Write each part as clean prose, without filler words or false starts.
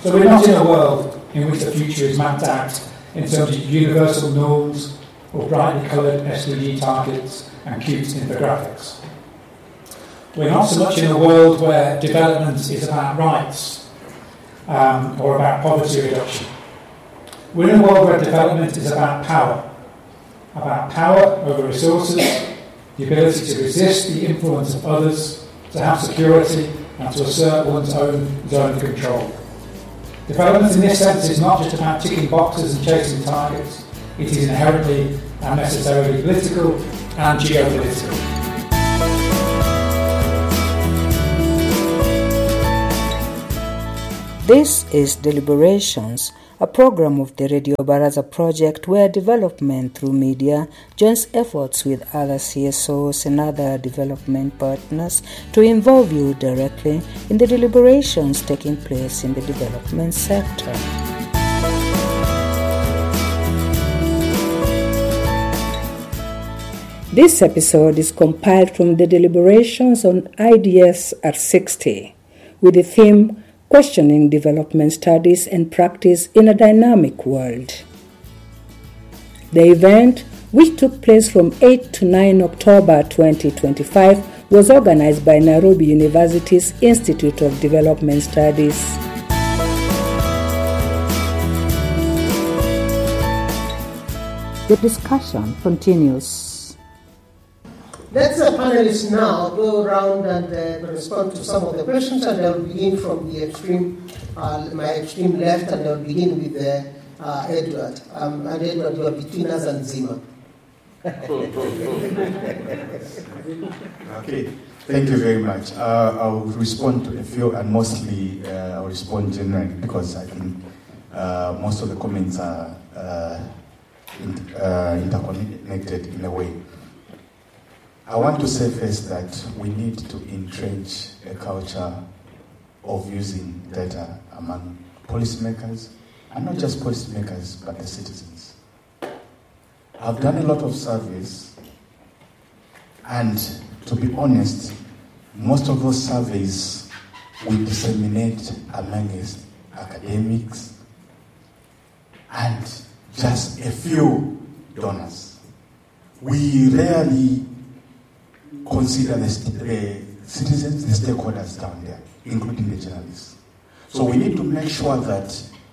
So we're not in a world in which the future is mapped out in terms of universal norms or brightly coloured SDG targets and cute infographics. We're not so much in a world where development is about rights or about poverty reduction. We're in a world where development is about power over resources, the ability to resist the influence of others, to have security, and to assert one's own zone of control. Development in this sense is not just about ticking boxes and chasing targets. It is inherently and necessarily political and geopolitical. This is Deliberations, a program of the Radio Baraza project where development through media joins efforts with other CSOs and other development partners to involve you directly in the deliberations taking place in the development sector. This episode is compiled from the deliberations on IDS at 60 with the theme Questioning Development Studies and Practice in a Dynamic World. The event, which took place from 8 to 9 October 2025, was organized by Nairobi University's Institute of Development Studies. The discussion continues. Let the panelists now go around and respond to some of the questions, and I'll begin from the my extreme left, and I'll begin with Edward. And Edward, you are between us and Zima. Okay, thank you very much. I'll respond to a few, and mostly I'll respond generally because I think most of the comments are interconnected in a way. I want to say first that we need to entrench a culture of using data among policymakers, and not just policymakers, but the citizens. I've done a lot of surveys, and to be honest, most of those surveys we disseminate amongst academics and just a few donors. We rarely consider the citizens, the stakeholders down there, including the journalists. So we need to make sure that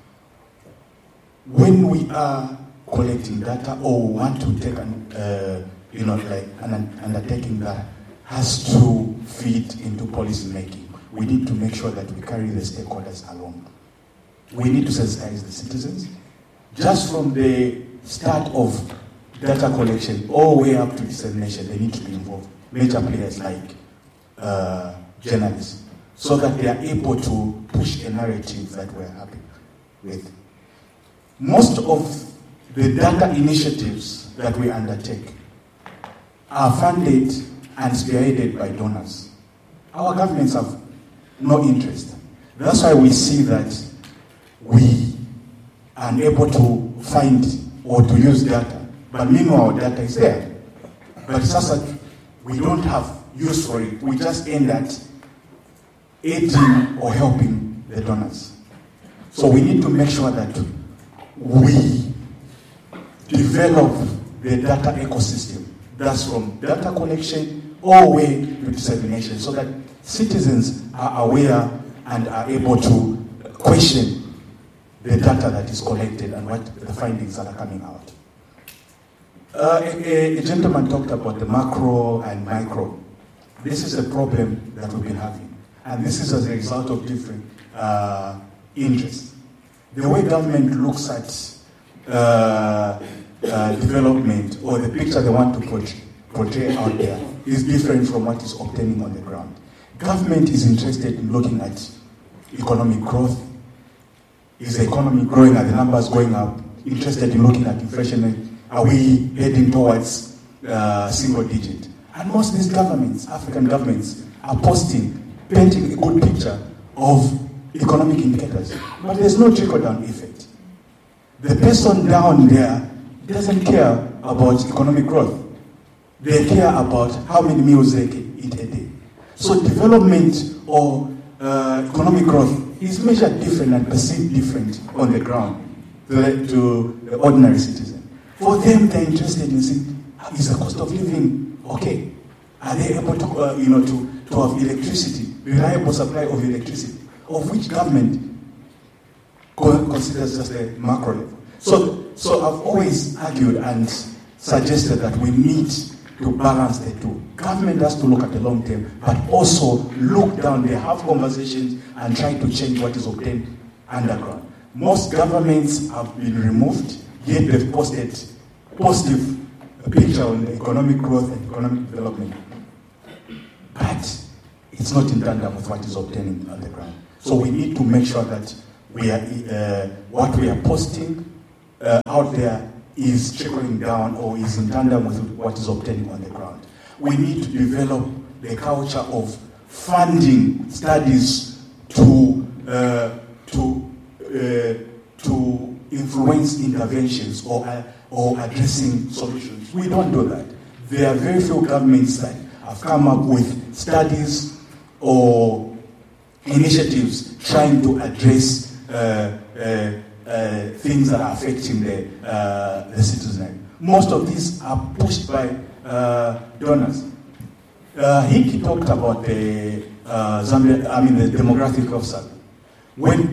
when we are collecting data or want to take an undertaking that has to feed into policy making, we need to make sure that we carry the stakeholders along. We need to sensitize the citizens. Just from the start of data collection all the way up to dissemination, they need to be involved. Major players like journalists, so that they are able to push a narrative that we're happy with. Most of the data initiatives that we undertake are funded and spearheaded by donors. Our governments have no interest. That's why we see that we are unable to find or to use data. But meanwhile, data is there. But it's just that we don't have use for it. We just end at aiding or helping the donors. So we need to make sure that we develop the data ecosystem. That's from data collection all the way to dissemination, so that citizens are aware and are able to question the data that is collected and what the findings that are coming out. A gentleman talked about the macro and micro. This is a problem that we've been having. And this is as a result of different interests. The way government looks at development, or the picture they want to portray out there, is different from what is obtaining on the ground. Government is interested in looking at economic growth. Is the economy growing? Are the numbers going up? Interested in looking at inflation rate. Are we heading towards single digit? And most of these governments, African governments, are painting a good picture of economic indicators. But there's no trickle-down effect. The person down there doesn't care about economic growth. They care about how many meals they can eat a day. So development or economic growth is measured different and perceived different on the ground to the ordinary citizen. For them, they're interested in saying, is the cost of living okay? Are they able to, to have electricity, reliable supply of electricity, of which government considers just a macro level? So I've always argued and suggested that we need to balance the two. Government has to look at the long term, but also look down there, have conversations, and try to change what is obtained underground. Most governments have been removed, yet they've posted positive picture on the economic growth and economic development. But it's not in tandem with what is obtained on the ground. So we need to make sure that we are what we are posting out there is trickling down or is in tandem with what is obtained on the ground. We need to develop the culture of funding studies to influence interventions or addressing solutions. We don't do that. There are very few governments that have come up with studies or initiatives trying to address things that are affecting the citizenry. Most of these are pushed by donors. Hickey talked about the the demographic growth survey. When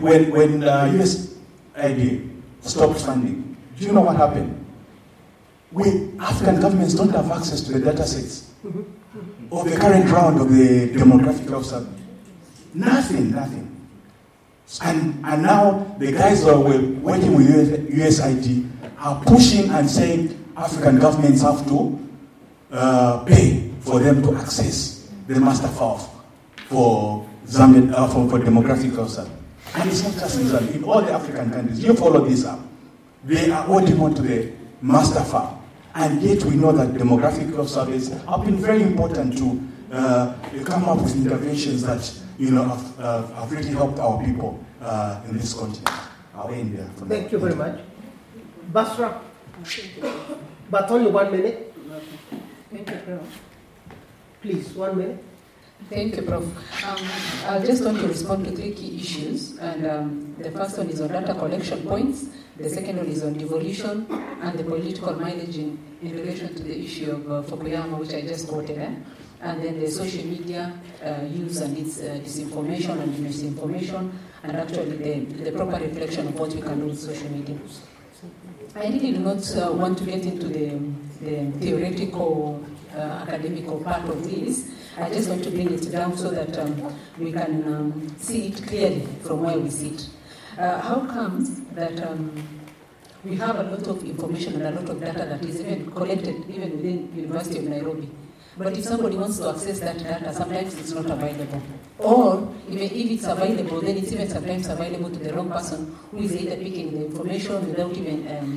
USAID stopped funding, do you know what happened? African governments don't have access to the data sets of the current round of the demographic growth survey. Nothing. And now the guys who are working with USAID are pushing and saying African governments have to pay for them to access the master file for Zambia for demographic growth survey. And it's not just in Zambia, in all the African countries. You follow this up. They are holding on to the master file. And yet we know that demographic growth surveys have been very important to come up with interventions that have really helped our people in this continent. I'll end there. Thank you very much. Basra, but only 1 minute. Thank you, Prof. Please, 1 minute. Thank you, Prof. I just want to respond to 3 key issues. And the first one is on data collection points. The second one is on devolution and the political mileage in relation to the issue of Fukuyama, which I just quoted. And then the social media use and its disinformation and misinformation, and actually the proper reflection of what we can do with social media. I really do not want to get into the theoretical, academical part of this. I just want to bring it down so that we can see it clearly from where we sit. How comes that we have a lot of information and a lot of data that is even collected even within University of Nairobi? But if somebody wants to access that data, sometimes it's not available. Or even if it's available, then it's even sometimes available to the wrong person who is either picking the information without even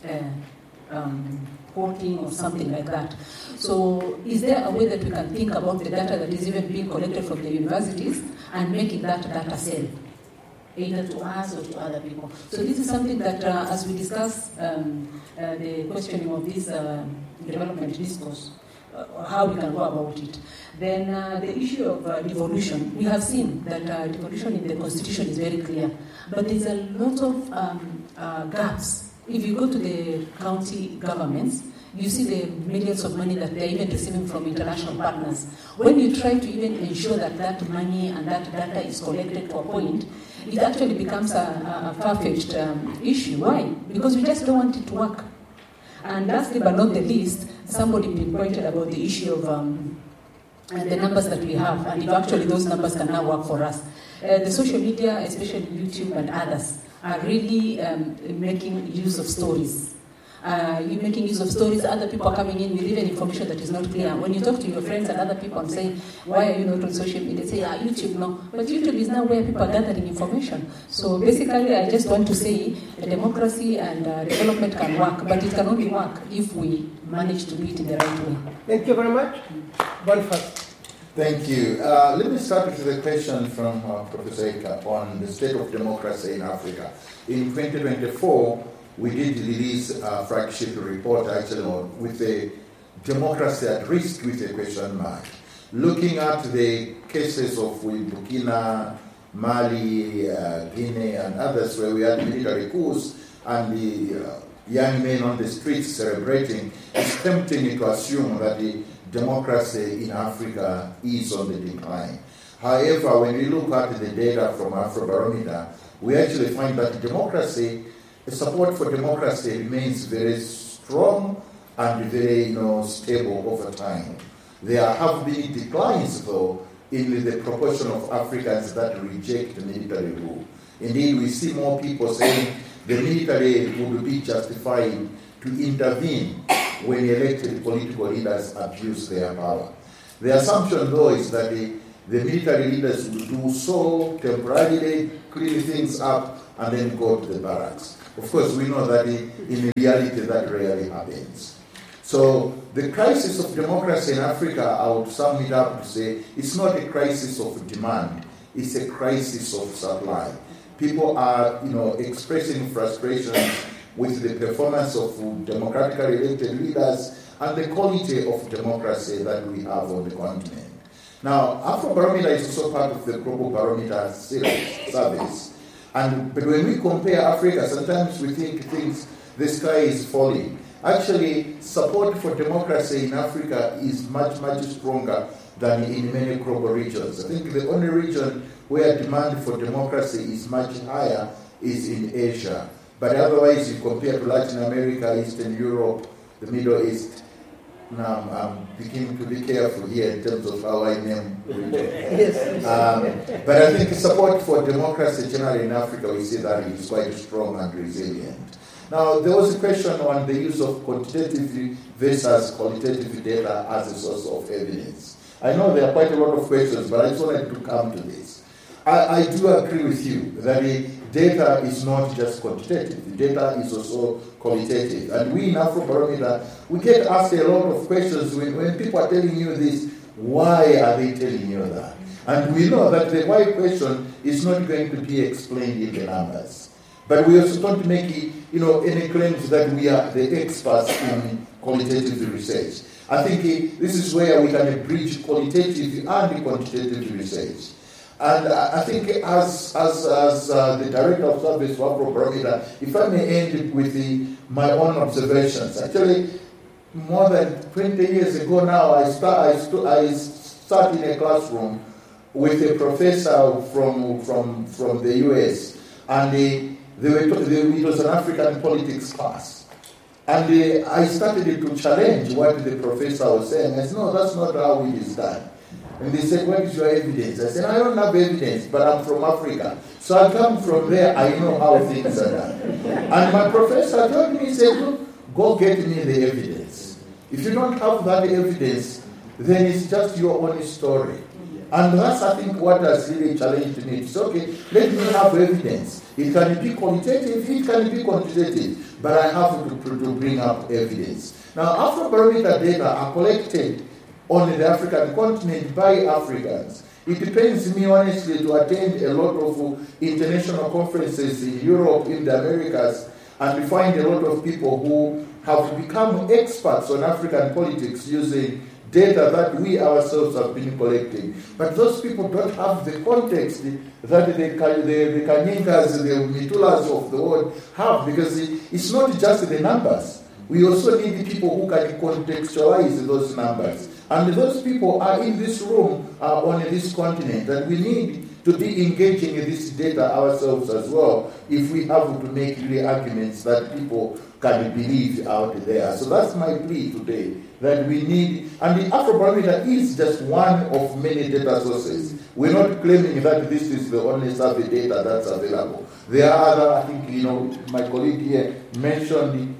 quoting or something like that. So is there a way that we can think about the data that is even being collected from the universities and making that data sell, either to us or to other people? So this is something that as we discuss the questioning of this development discourse, how we can go about it. Then the issue of devolution, we have seen that devolution in the Constitution is very clear, but there's a lot of gaps. If you go to the county governments, you see the millions of money that they're even receiving from international partners. When you try to even ensure that that money and that data is collected to a point, it actually becomes a far-fetched issue. Why? Because we just don't want it to work. And lastly, but not the least, somebody pinpointed about the issue of the numbers that we have, and if actually those numbers can now work for us. The social media, especially YouTube and others, are really making use of stories. You're making use of stories, other people are coming in with even information that is not clear. When you talk to your friends and other people and say, why are you not on social media? They say, YouTube, no. But YouTube is now where people are gathering information. So basically, I just want to say democracy and development can work, but it can only work if we manage to do it in the right way. Thank you very much. Boniface. Thank you. Let me start with a question from Professor Ika on the state of democracy in Africa. In 2024, we did release a flagship report actually with the democracy at risk with a question mark. Looking at the cases of Burkina, Mali, Guinea, and others, where we had military coups and the young men on the streets celebrating, it's tempting to assume that the democracy in Africa is on the decline. However, when we look at the data from Afrobarometer, we actually find that democracy, the support for democracy remains very strong and very stable over time. There have been declines, though, in the proportion of Africans that reject military rule. Indeed, we see more people saying the military would be justified to intervene when elected political leaders abuse their power. The assumption, though, is that the military leaders will do so temporarily, clean things up, and then go to the barracks. Of course, we know that in reality that rarely happens. So the crisis of democracy in Africa, I would sum it up to say, it's not a crisis of demand, it's a crisis of supply. People are, expressing frustration with the performance of democratically elected leaders and the quality of democracy that we have on the continent. Now, Afrobarometer is also part of the Global Barometer service. But when we compare Africa, sometimes we think the sky is falling. Actually, support for democracy in Africa is much, much stronger than in many global regions. I think the only region where demand for democracy is much higher is in Asia. But otherwise, you compare to Latin America, Eastern Europe, the Middle East. Now, I'm beginning to be careful here in terms of how I name regions. But I think support for democracy generally in Africa, we see that it is quite strong and resilient. Now, there was a question on the use of quantitative versus qualitative data as a source of evidence. I know there are quite a lot of questions, but I just wanted to come to this. I do agree with you that the data is not just quantitative. The data is also qualitative. And we in Afrobarometer, we get asked a lot of questions when people are telling you this, why are they telling you that? And we know that the why question is not going to be explained in the numbers. But we also don't make any claims that we are the experts in qualitative research. I think this is where we can bridge qualitative and quantitative research. And I think as the Director of Service for Afrobarometer, if I may end with my own observations. Actually, more than 20 years ago now, I sat in a classroom with a professor from the US, and it was an African politics class. And I started to challenge what the professor was saying. I said, no, that's not how it is done. And they said, what is your evidence? I said, I don't have evidence, but I'm from Africa. So I come from there, I know how things are done. And my professor told me, he said, look, go get me the evidence. If you don't have that evidence, then it's just your own story. And that's, I think, what has really challenged me. It's okay, let me have evidence. It can be qualitative, it can be quantitative, but I have to bring up evidence. Now, Afrobarometer data are collected on the African continent by Africans. It depends me, honestly, to attend a lot of international conferences in Europe, in the Americas, and we find a lot of people who have become experts on African politics using data that we ourselves have been collecting. But those people don't have the context that the Kanyinkas, the Mitulas of the world have, because it's not just the numbers. We also need people who can contextualize those numbers. And those people are in this room, on this continent, and we need to be engaging in this data ourselves as well if we have to make really arguments that people can believe out there. So that's my plea today, that we need, and the Afrobarometer is just one of many data sources. We're not claiming that this is the only survey data that's available. There are other, I think, my colleague here mentioned,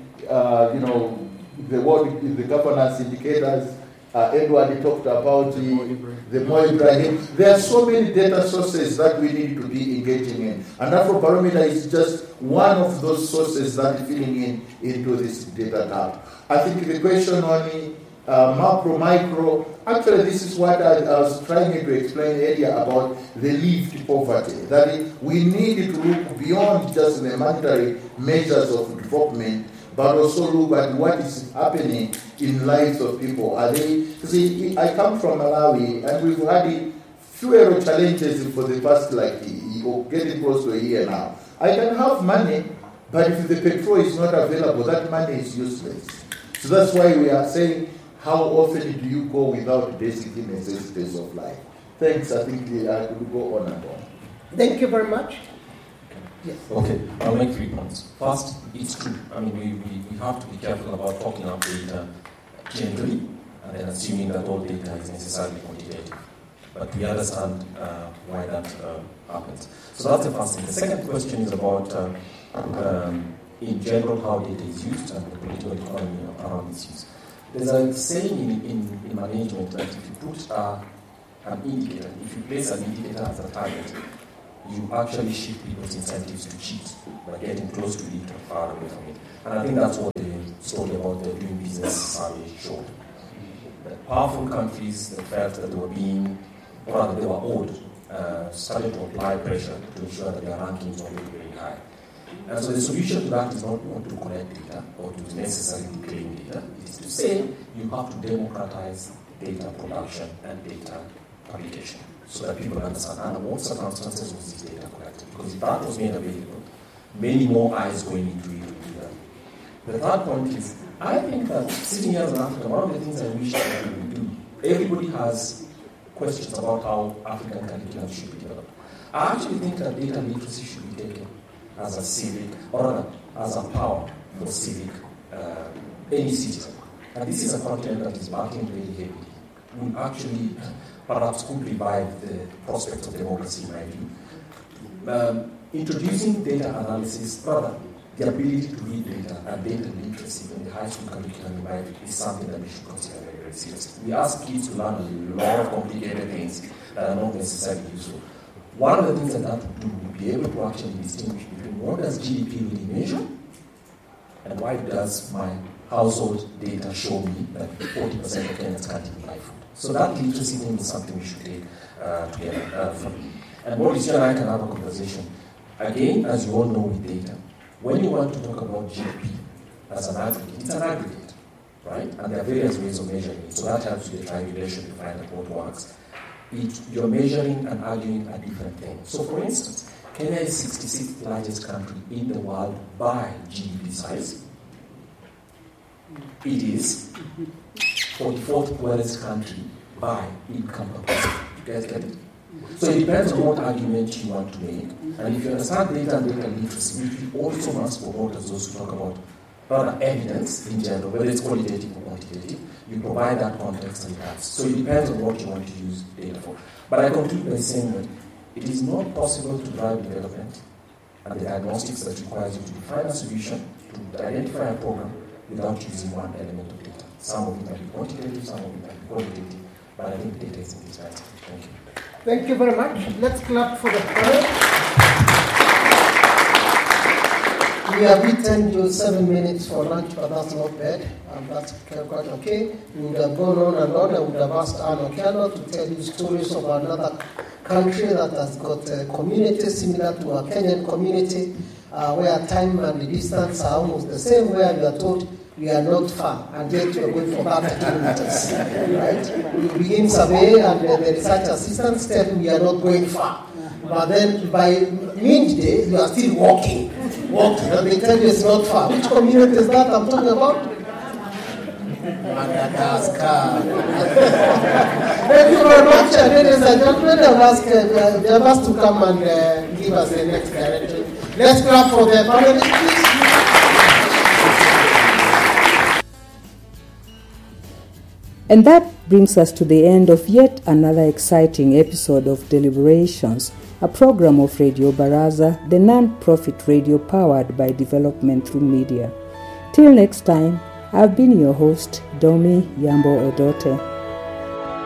the governance indicators. Edward talked about the Mo Ibrahim. There are so many data sources that we need to be engaging in. And Afrobarometer is just one of those sources that is filling into this data gap. I think the question on macro, micro, actually this is what I was trying to explain earlier about the lived poverty. That we need to look beyond just the monetary measures of development, but also look at what is happening in lives of people. See, I come from Malawi, and we've had fewer challenges for the past or getting close to a year now. I can have money, but if the petrol is not available, that money is useless. So that's why we are saying, how often do you go without basic necessities of life? Thanks, I think I could go on and on. Thank you very much. Yes. Okay, I'll make 3 points. First, it's true. I mean, we have to be careful about talking about data generally and then assuming that all data is necessarily quantitative. But we understand why that happens. So that's the first thing. The second question is about, in general, how data is used and the political economy around its use. There's a saying in management that if you put an indicator, if you place an indicator as a target, you actually shift people's incentives to cheat by getting close to it or far away from it. And I think that's what the story about the doing business survey showed. That powerful countries that felt that they were being, or rather they were owed, started to apply pressure to ensure that their rankings were very, very high. And so the solution to that is not to collect data or to necessarily claim data. It is to say you have to democratize data production and data publication so that people understand under what circumstances was this data collected. Because if that was made available, many more eyes going into it would do that. The third point is, I think that sitting here as an African, one of the things I wish that we would do, everybody has questions about how African curriculum should be developed. I actually think that data literacy should be taken as a civic, or rather, as a power for civic, any citizen. And this is a continent that is battling really heavily. We actually perhaps could revive the prospects of democracy, in my view. Introducing data analysis, rather, the ability to read data and data literacy in the high school curriculum, in my view, is something that we should consider very, very seriously. We ask kids to learn a lot of complicated things that are not necessarily useful. One of the things that would do would be able to actually distinguish between what does GDP really measure and why does my household data show me that 40% of Kenyans can't even buy food. So that literacy thing is something we should take together from. And Maurice, you and I can have a conversation. Again, as you all know with data, when you want to talk about GDP as an aggregate, it's an aggregate, right? And there are various ways of measuring it. So that helps with the triangulation to find out what works. You're measuring and arguing a different thing. So for instance, Kenya is 66th largest country in the world by GDP size. It is 44th poorest country by income per person. You guys get it? So it depends on what argument you want to make. And if you understand data and data literacy, we also must promote as those who talk about rather evidence in general, whether it's qualitative or quantitative. You provide that context and gaps. So it depends on what you want to use data for. But I conclude by saying that it is not possible to drive development and the diagnostics that requires you to define a solution, to identify a program without using one element of data. Some of it might be quantitative, some of it might be qualitative, but I think data is indispensable. Thank you. Thank you very much. Let's clap for the panel. We have eaten you 7 minutes for lunch, but that's not bad. That's quite okay. We would have gone on and on. I would have asked Anne Okiano to tell you stories of another country that has got a community similar to a Kenyan community, where time and the distance are almost the same, where you are told we are not far, and yet you are going for 30 kilometers. Right? You begin survey, and the research assistants tell you we are not going far. But then by midday, you are still walking, and they tell you it's not far. Which community is that I'm talking about? Madagascar. Thank you very much, ladies and gentlemen. I've asked to come and give us the next direction. Let's clap for the panelists, please. And that brings us to the end of yet another exciting episode of Deliberations, a program of Radio Baraza, the non-profit radio powered by Development Through Media. Till next time, I've been your host, Domi Yambo Odote.